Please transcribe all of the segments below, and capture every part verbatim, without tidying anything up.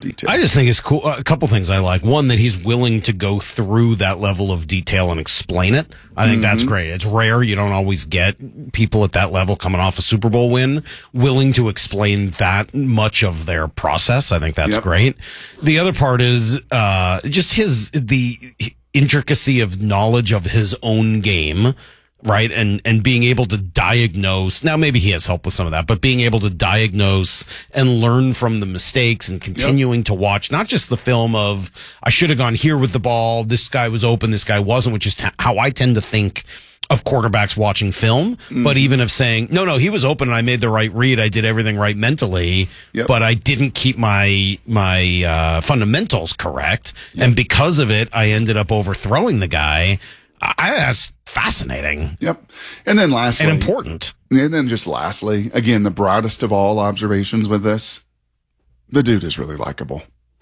detail. I just think it's cool. A couple things I like. One, that he's willing to go through that level of detail and explain it. I think mm-hmm. that's great. It's rare. You don't always get people at that level coming off a Super Bowl win willing to explain that much of their process. I think that's yep. great. The other part is uh, just his the intricacy of knowledge of his own game. Right. And, and being able to diagnose, now maybe he has help with some of that, but being able to diagnose and learn from the mistakes and continuing yep. to watch, not just the film of, I should have gone here with the ball. This guy was open. This guy wasn't, which is t- how I tend to think of quarterbacks watching film, mm. but even of saying, no, no, he was open and I made the right read. I did everything right mentally, yep. but I didn't keep my, my, uh, fundamentals correct. Yep. And because of it, I ended up overthrowing the guy. I, that's fascinating. Yep. And then lastly. And important. And then just lastly, again, the broadest of all observations with this, the dude is really likable.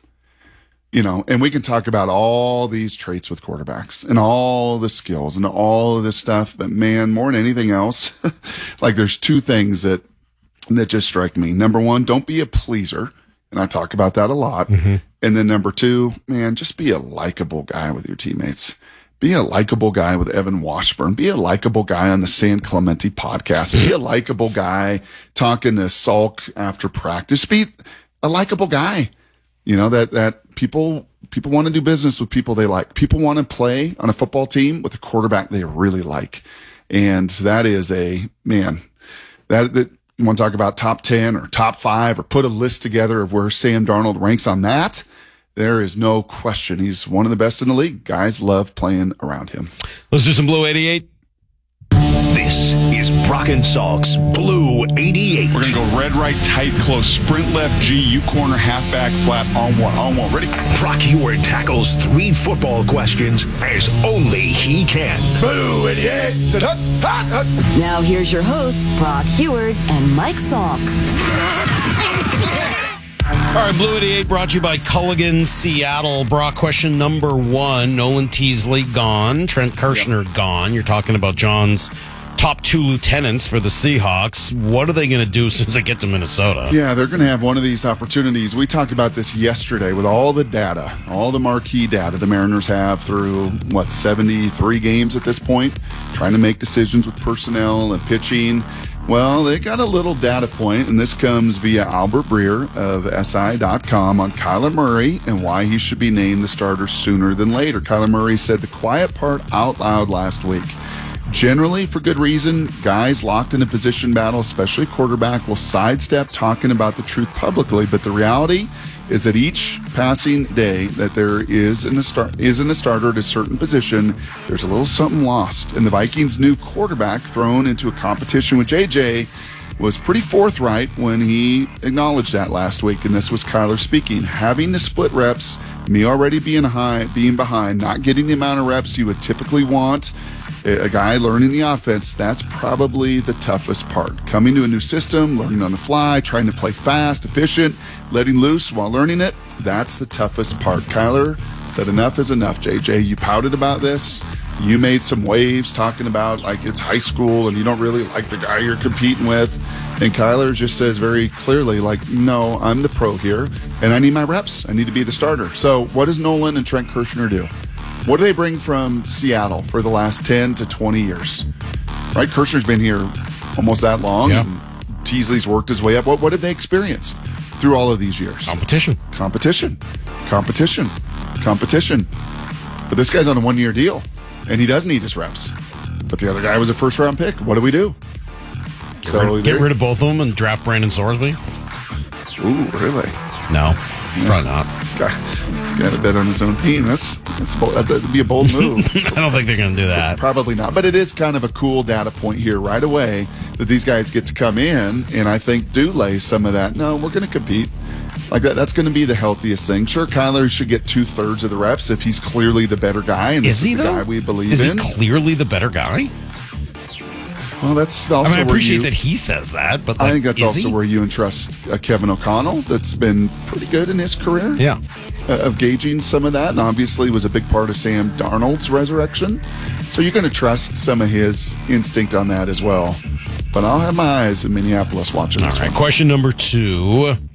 You know, and we can talk about all these traits with quarterbacks and all the skills and all of this stuff, but man, more than anything else, like there's two things that, that just strike me. Number one, don't be a pleaser. And I talk about that a lot. Mm-hmm. And then number two, man, just be a likable guy with your teammates. Be a likable guy with Evan Washburn. Be a likable guy on the San Clemente podcast. Be a likable guy talking to Salk after practice. Be a likable guy. You know, that, that people, people want to do business with people they like. People want to play on a football team with a quarterback they really like. And that is a, man, that, that you want to talk about top ten or top five or put a list together of where Sam Darnold ranks on that. There is no question. He's one of the best in the league. Guys love playing around him. Let's do some Blue eighty-eight. This is Brock and Salk's Blue eighty-eight. We're going to go red, right, tight, close, sprint left, G, U corner, halfback, flat, on one, on one. Ready? Brock Huard tackles three football questions as only he can. Blue eighty-eight. Now here's your hosts, Brock Huard and Mike Salk. All right, Blue eighty-eight brought to you by Culligan, Seattle. Brock, question number one. Nolan Teasley gone. Trent Kirshner yep. gone. You're talking about John's top two lieutenants for the Seahawks. What are they going to do as soon as they get to Minnesota? Yeah, they're going to have one of these opportunities. We talked about this yesterday with all the data, all the marquee data the Mariners have through, what, seventy-three games at this point, trying to make decisions with personnel and pitching. Well, they got a little data point, and this comes via Albert Breer of S I dot com on Kyler Murray and why he should be named the starter sooner than later. Kyler Murray said the quiet part out loud last week. Generally, for good reason, guys locked in a position battle, especially quarterback, will sidestep talking about the truth publicly, but the reality is that each passing day that there is in the start isn't a starter at a certain position, there's a little something lost. And the Vikings' new quarterback thrown into a competition with J J was pretty forthright when he acknowledged that last week, and this was Kyler speaking. Having to split reps, me already being high, being behind, not getting the amount of reps you would typically want, a guy learning the offense, that's probably the toughest part. Coming to a new system, learning on the fly, trying to play fast, efficient, letting loose while learning it, that's the toughest part. Kyler said enough is enough, J J. You pouted about this. You made some waves talking about like it's high school and you don't really like the guy you're competing with. And Kyler just says very clearly, like, no, I'm the pro here, and I need my reps. I need to be the starter. So what does Nolan and Trent Kirshner do? What do they bring from Seattle for the last ten to twenty years? Right? Kirshner's been here almost that long. Yeah. And Teasley's worked his way up. What, what have they experienced through all of these years? Competition. Competition. Competition. Competition. But this guy's on a one-year deal, and he does need his reps. But the other guy was a first-round pick. What do we do? Get, so rid, get rid of both of them and draft Brandon Sorsby? Ooh, really? No, probably not. Got a bet on his own team. That's that's bold. That'd be a bold move. I don't think they're going to do that. Probably not. But it is kind of a cool data point here right away that these guys get to come in and I think do lay some of that. No, we're going to compete. Like that. That's going to be the healthiest thing. Sure, Kyler should get two thirds of the reps if he's clearly the better guy. And is this he is the though? guy we believe is in. Is he clearly the better guy? Well, that's also. I mean, I appreciate you, that he says that, but like, I think that's also he? where you entrust uh, Kevin O'Connell. That's been pretty good in his career. Yeah, uh, of gauging some of that, and obviously was a big part of Sam Darnold's resurrection. So you're going to trust some of his instinct on that as well. But I'll have my eyes in Minneapolis watching All this right, one. question number two.